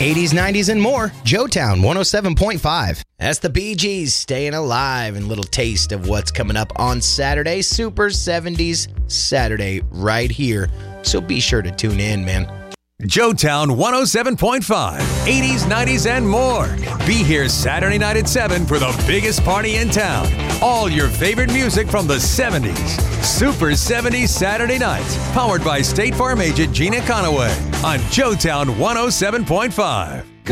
80s, 90s, and more. Joetown 107.5. That's the Bee Gees, Staying Alive, and a little taste of what's coming up on Saturday. Super 70s Saturday right here. So be sure to tune in, man. Joetown 107.5, 80s, 90s, and more. Be here Saturday night at 7 for the biggest party in town. All your favorite music from the 70s. Super 70s Saturday nights. Powered by State Farm agent Gina Conaway on Joetown 107.5.